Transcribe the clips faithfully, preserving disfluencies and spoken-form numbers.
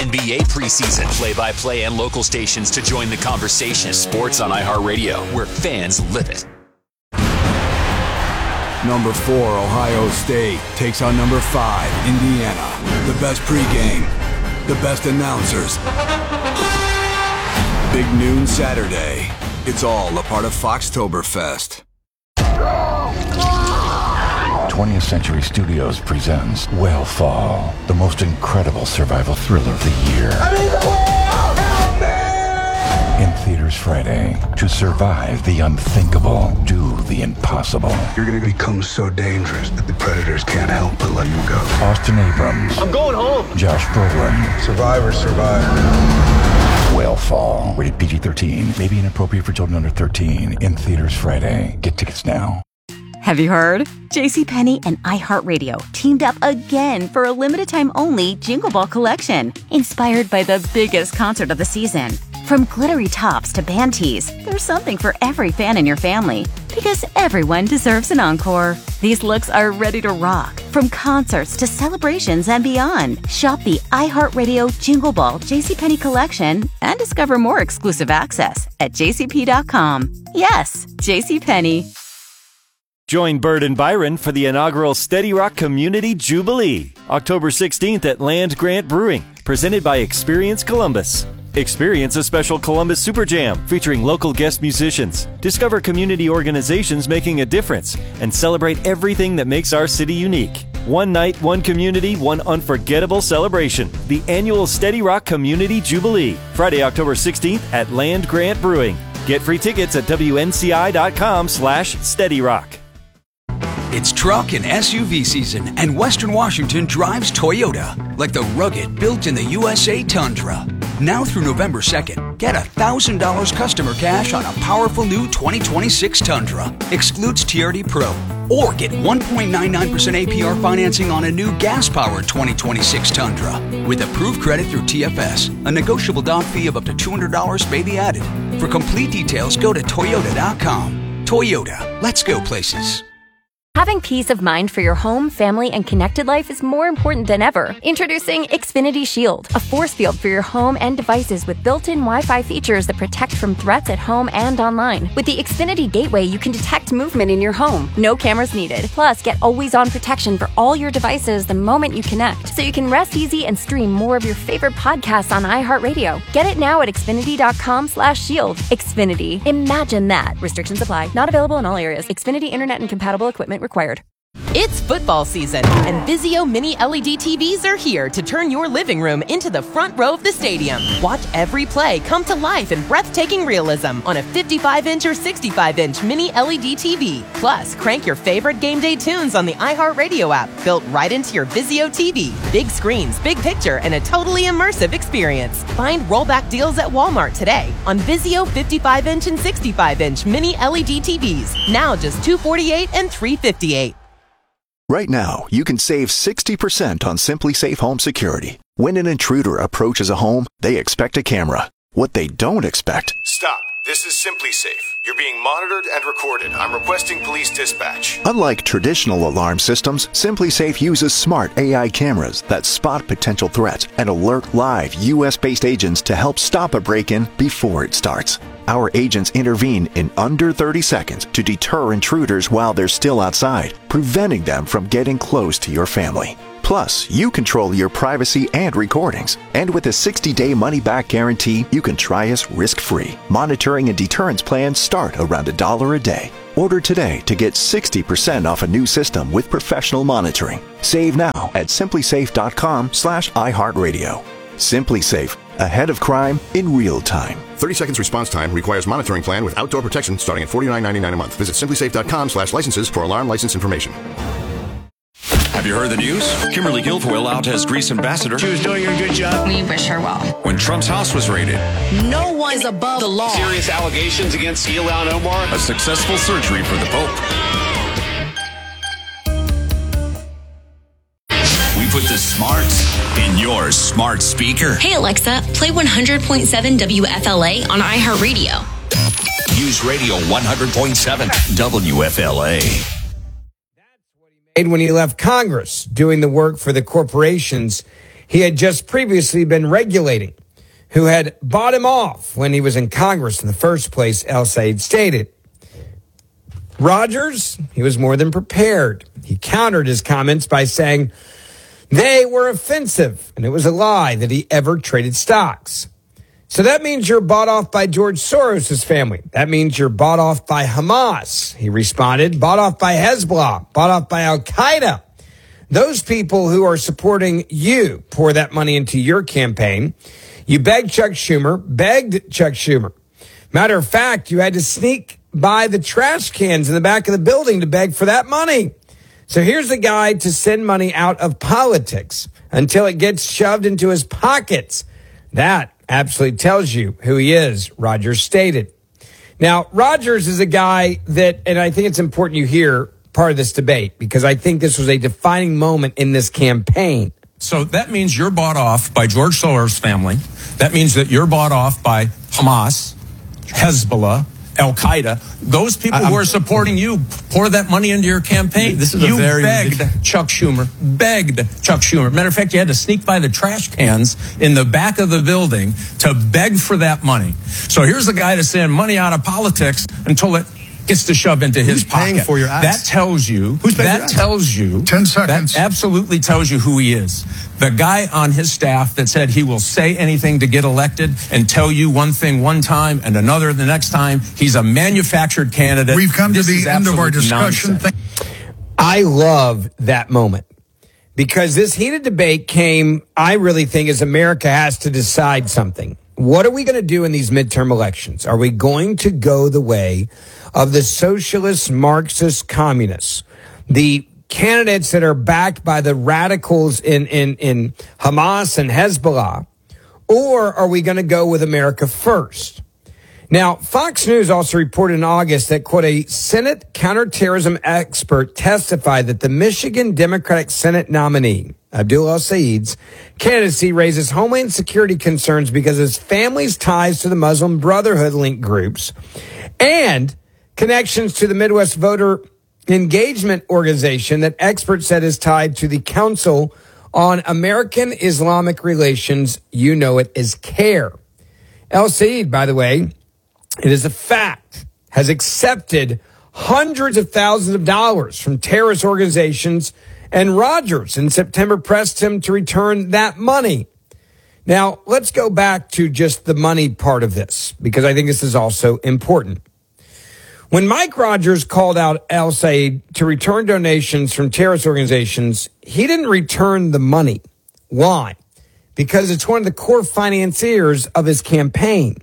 N B A preseason, play-by-play and local stations to join the conversation. Sports on iHeartRadio, where fans live it. Number four, Ohio State takes on number five, Indiana. The best pregame, the best announcers. Big noon Saturday. It's all a part of Foxtoberfest. twentieth Century Studios presents Whale Fall, the most incredible survival thriller of the year. I'm in the whale! Help me! In theaters Friday. To survive the unthinkable, do the impossible. You're going to become so dangerous that the predators can't help but let you go. Austin Abrams. I'm going home. Josh Brolin. Survivor, survivor. Whale Fall. Rated P G thirteen. May be inappropriate for children under thirteen. In theaters Friday. Get tickets now. Have you heard? JCPenney and iHeartRadio teamed up again for a limited time only Jingle Ball collection, inspired by the biggest concert of the season. From glittery tops to band tees, there's something for every fan in your family, because everyone deserves an encore. These looks are ready to rock, from concerts to celebrations and beyond. Shop the iHeartRadio Jingle Ball JCPenney collection and discover more exclusive access at j c p dot com. Yes, JCPenney. Join Bird and Byron for the inaugural Steady Rock Community Jubilee, October sixteenth at Land Grant Brewing, presented by Experience Columbus. Experience a special Columbus Super Jam featuring local guest musicians. Discover community organizations making a difference and celebrate everything that makes our city unique. One night, one community, one unforgettable celebration. The annual Steady Rock Community Jubilee, Friday, October sixteenth at Land Grant Brewing. Get free tickets at w n c i dot com slash steady rock. It's truck and S U V season, and Western Washington drives Toyota, like the rugged, built in the U S A Tundra. Now through November second, get one thousand dollars customer cash on a powerful new twenty twenty-six Tundra. Excludes T R D Pro. Or get one point nine nine percent A P R financing on a new gas-powered twenty twenty-six Tundra. With approved credit through T F S, a negotiable down fee of up to two hundred dollars may be added. For complete details, go to toyota dot com. Toyota, let's go places. Having peace of mind for your home, family, and connected life is more important than ever. Introducing Xfinity Shield, a force field for your home and devices with built-in Wi-Fi features that protect from threats at home and online. With the Xfinity Gateway, you can detect movement in your home. No cameras needed. Plus, get always-on protection for all your devices the moment you connect, so you can rest easy and stream more of your favorite podcasts on iHeartRadio. Get it now at xfinity dot com slash shield. Xfinity. Imagine that. Restrictions apply. Not available in all areas. Xfinity Internet and compatible equipment required. It's football season, and Vizio Mini L E D T Vs are here to turn your living room into the front row of the stadium. Watch every play come to life in breathtaking realism on a fifty-five inch or sixty-five inch Mini L E D T V. Plus, crank your favorite game day tunes on the iHeartRadio app, built right into your Vizio T V. Big screens, big picture, and a totally immersive experience. Find rollback deals at Walmart today on Vizio fifty-five inch and sixty-five inch Mini L E D T Vs. Now just two hundred forty-eight dollars and three hundred fifty-eight dollars. Right now, you can save sixty percent on Simply Safe Home Security. When an intruder approaches a home, they expect a camera. What they don't expect... Stop. This is Simply Safe. You're being monitored and recorded. I'm requesting police dispatch. Unlike traditional alarm systems, Simply Safe uses smart A I cameras that spot potential threats and alert live U S-based agents to help stop a break-in before it starts. Our agents intervene in under thirty seconds to deter intruders while they're still outside, preventing them from getting close to your family. Plus, you control your privacy and recordings. And with a sixty-day money-back guarantee, you can try us risk-free. Monitoring and deterrence plans start around a dollar a day. Order today to get sixty percent off a new system with professional monitoring. Save now at simply safe dot com slash iHeartRadio. Simply Safe, ahead of crime in real time. thirty seconds response time requires monitoring plan with outdoor protection starting at forty-nine ninety-nine a month. Visit simply safe dot com slash licenses for alarm license information. Have you heard the news? Kimberly Guilfoyle out as Greece ambassador. She was doing a good job. We wish her well. When Trump's house was raided. No one is above the law. Serious allegations against Ilhan Omar. A successful surgery for the Pope. We put the smarts in your smart speaker. Hey Alexa, play one hundred point seven W F L A on iHeartRadio. Use Radio one hundred point seven W F L A. When he left Congress doing the work for the corporations he had just previously been regulating, who had bought him off when he was in Congress in the first place, El Sayed stated. Rogers, he was more than prepared. He countered his comments by saying they were offensive, and it was a lie that he ever traded stocks. So that means you're bought off by George Soros' family. That means you're bought off by Hamas, he responded, bought off by Hezbollah, bought off by Al-Qaeda. Those people who are supporting you pour that money into your campaign. You begged Chuck Schumer, begged Chuck Schumer. Matter of fact, you had to sneak by the trash cans in the back of the building to beg for that money. So here's the guy to send money out of politics until it gets shoved into his pockets. That absolutely tells you who he is, Rogers stated. Now, Rogers is a guy that, and I think it's important you hear part of this debate, because I think this was a defining moment in this campaign. So that means you're bought off by George Soros' family. That means that you're bought off by Hamas, Hezbollah, Al-Qaeda. Those people I'm, who are supporting you pour that money into your campaign. This is you a very begged Chuck Schumer, begged Chuck Schumer. Matter of fact, you had to sneak by the trash cans in the back of the building to beg for that money. So here's the guy to send money out of politics until it gets to shove into his Who's paying pocket. For your ads? That tells you. Who's paying that tells you. Ten seconds. That absolutely tells you who he is. The guy on his staff that said he will say anything to get elected and tell you one thing one time and another the next time. He's a manufactured candidate. We've come this to the end of our discussion. I love that moment, because this heated debate came, I really think, as America has to decide something. What are we going to do in these midterm elections? Are we going to go the way of the socialist, Marxist, communists, the candidates that are backed by the radicals in, in, in Hamas and Hezbollah, or are we going to go with America first? Now, Fox News also reported in August that, quote, a Senate counterterrorism expert testified that the Michigan Democratic Senate nominee, Abdul El-Sayed's candidacy raises homeland security concerns because of his family's ties to the Muslim Brotherhood linked groups and connections to the Midwest Voter Engagement Organization that experts said is tied to the Council on American Islamic Relations. You know it as CARE. El-Sayed, by the way, it is a fact, has accepted hundreds of thousands of dollars from terrorist organizations, and Rogers in September pressed him to return that money. Now, let's go back to just the money part of this, because I think this is also important. When Mike Rogers called out El-Sayed to return donations from terrorist organizations, he didn't return the money. Why? Because it's one of the core financiers of his campaign.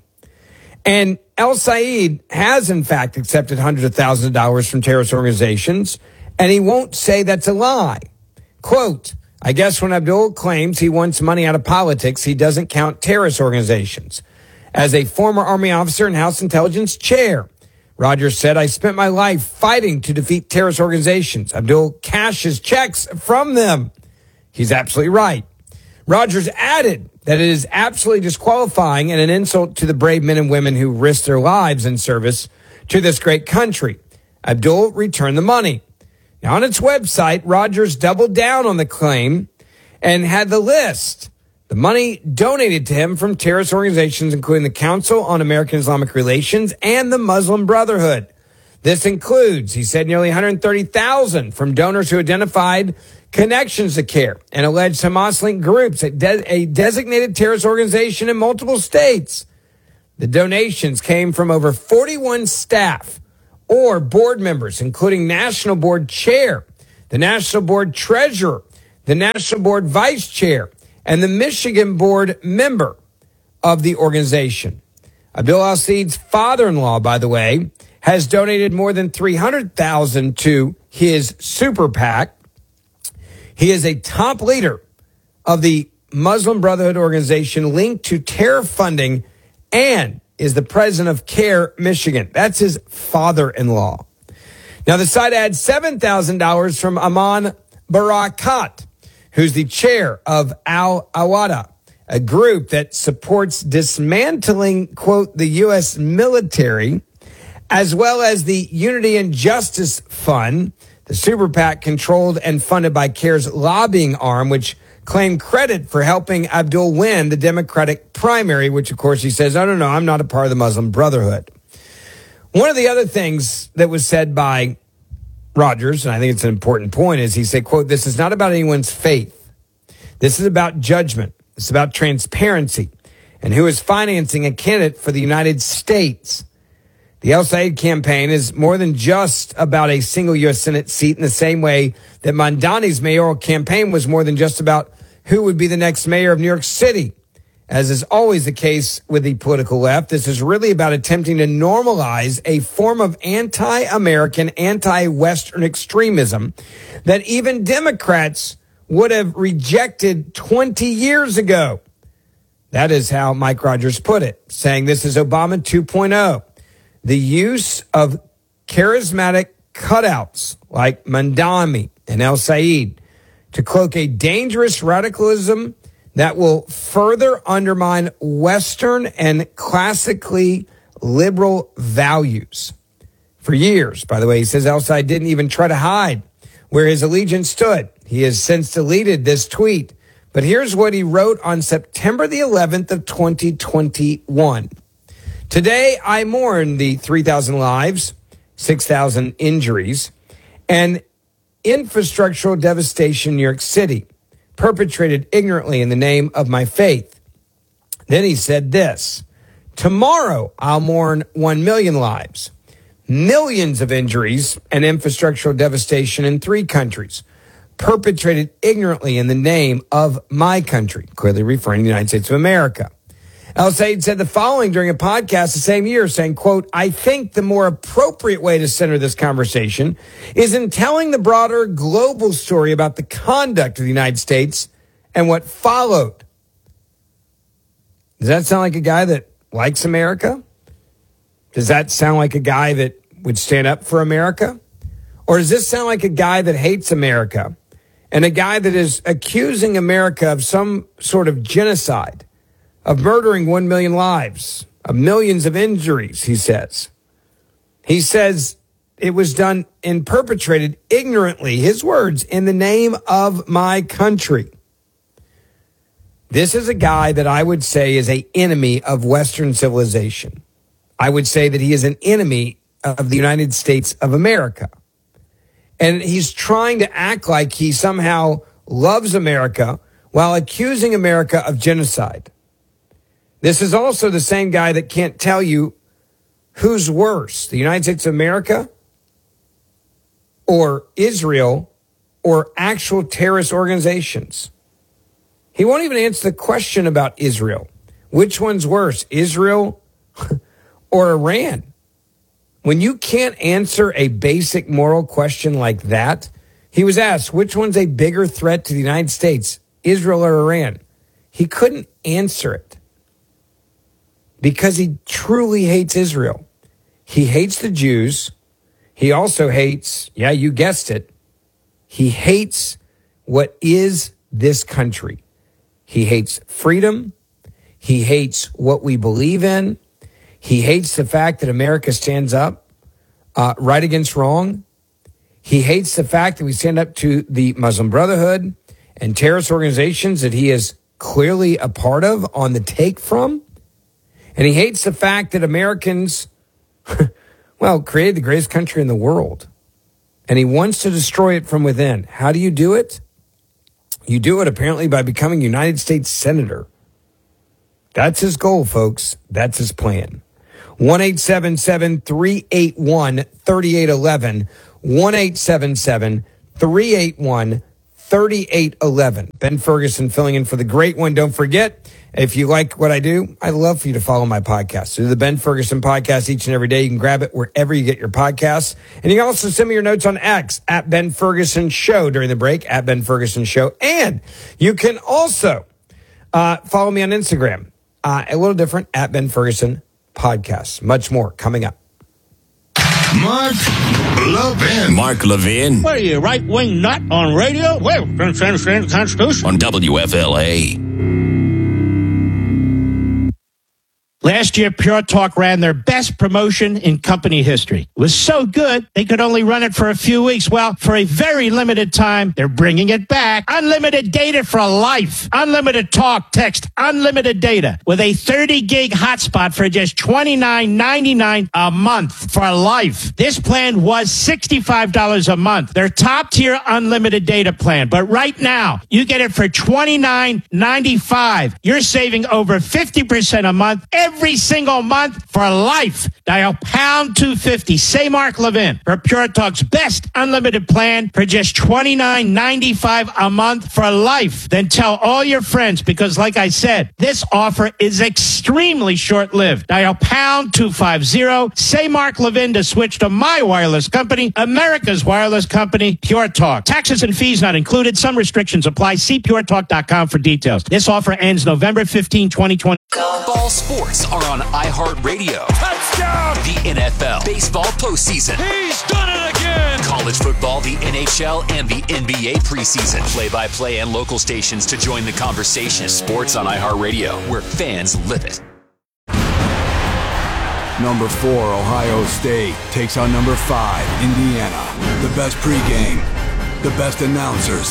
And El-Sayed has, in fact, accepted hundreds of thousands of dollars from terrorist organizations, and he won't say that's a lie. Quote, I guess when Abdul claims he wants money out of politics, he doesn't count terrorist organizations. As a former Army officer and House Intelligence chair, Rogers said, I spent my life fighting to defeat terrorist organizations. Abdul cashes checks from them. He's absolutely right. Rogers added that it is absolutely disqualifying and an insult to the brave men and women who risk their lives in service to this great country. Abdul returned the money. Now, on its website, Rogers doubled down on the claim and had the list. The money donated to him from terrorist organizations, including the Council on American Islamic Relations and the Muslim Brotherhood. This includes, he said, nearly one hundred thirty thousand dollars from donors who identified connections to CARE and alleged Hamas-linked groups, a, de- a designated terrorist organization in multiple states. The donations came from over forty-one staff or board members, including National Board Chair, the National Board Treasurer, the National Board Vice Chair, and the Michigan Board member of the organization. Abdul El-Sayed's father-in-law, by the way, has donated more than three hundred thousand dollars to his super PAC. He is a top leader of the Muslim Brotherhood organization linked to terror funding and is the president of CARE Michigan. That's his father-in-law. Now, the site adds seven thousand dollars from Aman Barakat, who's the chair of Al-Awada, a group that supports dismantling, quote, the U S military, as well as the Unity and Justice Fund, the super PAC controlled and funded by CARE's lobbying arm, which claim credit for helping Abdul win the Democratic primary, which, of course, he says, I don't know, I'm not a part of the Muslim Brotherhood. One of the other things that was said by Rogers, and I think it's an important point, is he said, quote, this is not about anyone's faith. This is about judgment. It's about transparency and who is financing a candidate for the United States. The El Sayed campaign is more than just about a single U S Senate seat in the same way that Mamdani's mayoral campaign was more than just about who would be the next mayor of New York City. As is always the case with the political left, this is really about attempting to normalize a form of anti-American, anti-Western extremism that even Democrats would have rejected twenty years ago. That is how Mike Rogers put it, saying this is Obama two point oh. The use of charismatic cutouts like Mamdani and El Sayed to cloak a dangerous radicalism that will further undermine Western and classically liberal values. For years, by the way, he says El Sayed didn't even try to hide where his allegiance stood. He has since deleted this tweet. But here's what he wrote on September the eleventh of twenty twenty-one. Today, I mourn the three thousand lives, six thousand injuries, and infrastructural devastation in New York City, perpetrated ignorantly in the name of my faith. Then he said this, tomorrow I'll mourn one million lives, millions of injuries, and infrastructural devastation in three countries, perpetrated ignorantly in the name of my country, clearly referring to the United States of America. El Sayed said the following during a podcast the same year, saying, quote, I think the more appropriate way to center this conversation is in telling the broader global story about the conduct of the United States and what followed. Does that sound like a guy that likes America? Does that sound like a guy that would stand up for America? Or does this sound like a guy that hates America and a guy that is accusing America of some sort of genocide, of murdering one million lives, of millions of injuries, he says. He says it was done and perpetrated ignorantly, his words, in the name of my country. This is a guy that I would say is an enemy of Western civilization. I would say that he is an enemy of the United States of America. And he's trying to act like he somehow loves America while accusing America of genocide. This is also the same guy that can't tell you who's worse, the United States of America or Israel or actual terrorist organizations. He won't even answer the question about Israel. Which one's worse, Israel or Iran? When you can't answer a basic moral question like that, he was asked, which one's a bigger threat to the United States, Israel or Iran? He couldn't answer it. Because he truly hates Israel. He hates the Jews. He also hates, yeah, you guessed it, he hates what is this country. He hates freedom. He hates what we believe in. He hates the fact that America stands up uh, right against wrong. He hates the fact that we stand up to the Muslim Brotherhood and terrorist organizations that he is clearly a part of, on the take from. And he hates the fact that Americans, well, created the greatest country in the world. And he wants to destroy it from within. How do you do it? You do it apparently by becoming United States Senator. That's his goal, folks. That's his plan. one eight seven seven, three eight one, three eight one one. one eight seven seven, three eight one, three eight one one. Ben Ferguson filling in for the great one. Don't forget, if you like what I do, I'd love for you to follow my podcast. Do the Ben Ferguson podcast each and every day. You can grab it wherever you get your podcasts. And you can also send me your notes on X at Ben Ferguson Show during the break, at Ben Ferguson Show. And you can also uh, follow me on Instagram, uh, a little different, at Ben Ferguson Podcast. Much more coming up. Mark Levin. Mark Levin. What are you, right-wing nut on radio? Well, don't you understand the Constitution? On W F L A. Last year, Pure Talk ran their best promotion in company history. It was so good, they could only run it for a few weeks. Well, for a very limited time, they're bringing it back. Unlimited data for life. Unlimited talk, text, unlimited data with a thirty gig hotspot for just twenty-nine ninety-nine a month for life. This plan was sixty-five dollars a month. Their top tier unlimited data plan. But right now, you get it for twenty-nine ninety-five. You're saving over fifty percent a month every single month for life. Dial pound two fifty. Say Mark Levin for Pure Talk's best unlimited plan for just twenty-nine ninety-five a month for life. Then tell all your friends because, like I said, this offer is extremely short-lived. Dial pound two fifty. Say Mark Levin to switch to my wireless company, America's wireless company, Pure Talk. Taxes and fees not included. Some restrictions apply. See pure talk dot com for details. This offer ends November fifteenth, twenty twenty. Ball sports are on iHeartRadio. Touchdown! The N F L, baseball postseason. He's done it again! College football, the N H L, and the N B A preseason. Play-by-play and local stations to join the conversation. Sports on iHeartRadio, where fans live it. Number four, Ohio State takes on number five, Indiana. The best pregame, the best announcers.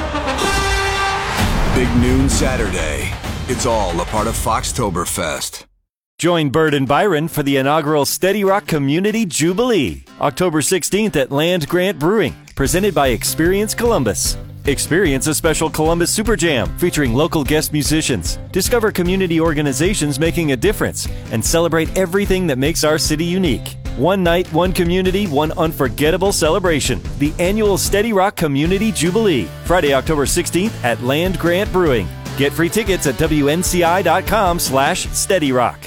Big noon Saturday. It's all a part of Foxtoberfest. Join Bird and Byron for the inaugural Steady Rock Community Jubilee, October sixteenth at Land Grant Brewing, presented by Experience Columbus. Experience a special Columbus Super Jam featuring local guest musicians. Discover community organizations making a difference and celebrate everything that makes our city unique. One night, one community, one unforgettable celebration. The annual Steady Rock Community Jubilee, Friday, October sixteenth at Land Grant Brewing. Get free tickets at W N C I dot com slash Steady Rock.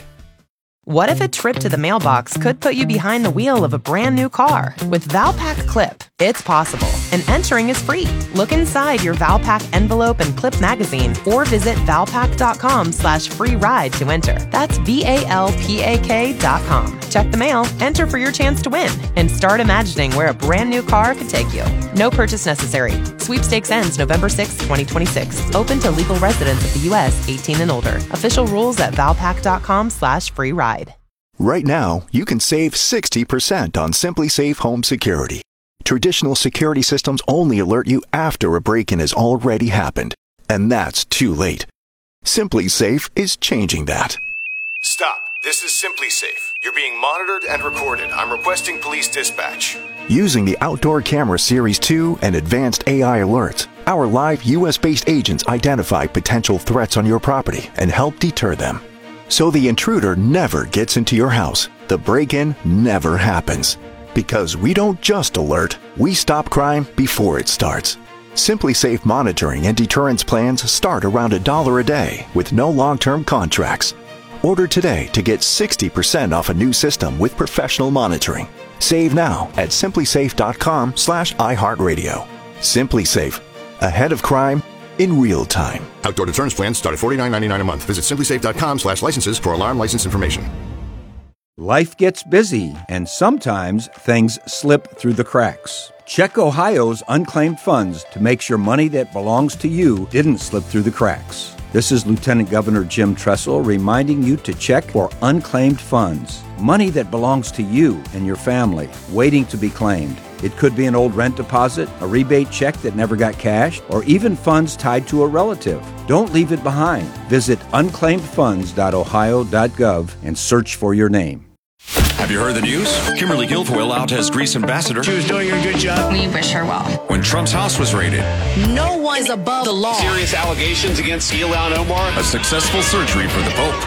What if a trip to the mailbox could put you behind the wheel of a brand new car? With Valpak Clip, it's possible, and entering is free. Look inside your Valpak envelope and clip magazine, or visit valpak.com slash free ride to enter. That's V-A-L-P-A-K dot com. Check the mail, enter for your chance to win, and start imagining where a brand new car could take you. No purchase necessary. Sweepstakes ends November sixth, twenty twenty-six. Open to legal residents of the U S eighteen and older. Official rules at valpak.com slash free ride. Right now, you can save sixty percent on SimpliSafe Home Security. Traditional security systems only alert you after a break-in has already happened, and that's too late. SimpliSafe is changing that. Stop. This is SimpliSafe. You're being monitored and recorded. I'm requesting police dispatch. Using the Outdoor Camera Series two and advanced A I alerts, our live U S-based agents identify potential threats on your property and help deter them. So the intruder never gets into your house. The break-in never happens. Because we don't just alert, we stop crime before it starts. SimpliSafe monitoring and deterrence plans start around a dollar a day with no long-term contracts. Order today to get sixty percent off a new system with professional monitoring. Save now at SimpliSafe.com slash iHeartRadio. SimpliSafe. Ahead of crime in real time. Outdoor deterrence plans start at forty-nine ninety-nine a month. Visit SimpliSafe.com slash licenses for alarm license information. Life gets busy, and sometimes things slip through the cracks. Check Ohio's unclaimed funds to make sure money that belongs to you didn't slip through the cracks. This is Lieutenant Governor Jim Tressel reminding you to check for unclaimed funds. Money that belongs to you and your family, waiting to be claimed. It could be an old rent deposit, a rebate check that never got cashed, or even funds tied to a relative. Don't leave it behind. Visit unclaimed funds dot ohio dot gov and search for your name. Have you heard the news? Kimberly Guilfoyle out as Greece ambassador. She was doing a good job. We wish her well. When Trump's house was raided. No one is above the law. Serious allegations against Ilhan Omar. A successful surgery for the Pope.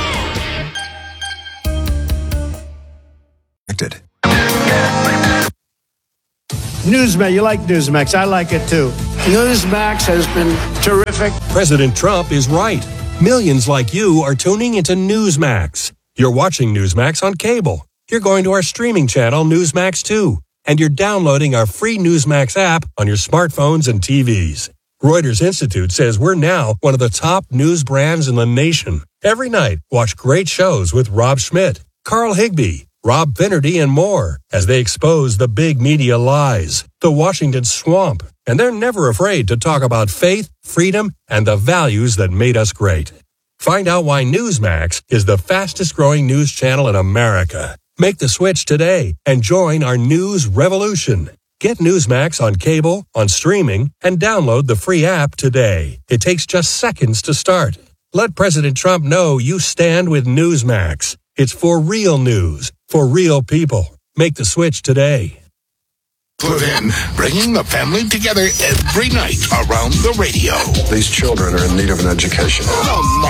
Newsmax, you like Newsmax. I like it too. Newsmax has been terrific. President Trump is right. Millions like you are tuning into Newsmax. You're watching Newsmax on cable. You're going to our streaming channel, Newsmax two. And you're downloading our free Newsmax app on your smartphones and T Vs. Reuters Institute says we're now one of the top news brands in the nation. Every night, watch great shows with Rob Schmidt, Carl Higbee, Rob Finnerty, and more as they expose the big media lies, the Washington swamp, and they're never afraid to talk about faith, freedom, and the values that made us great. Find out why Newsmax is the fastest growing news channel in America. Make the switch today and join our news revolution. Get Newsmax on cable, on streaming, and download the free app today. It takes just seconds to start. Let President Trump know you stand with Newsmax. It's for real news, for real people. Make the switch today. Put in, bringing the family together every night around the radio. These children are in need of an education. The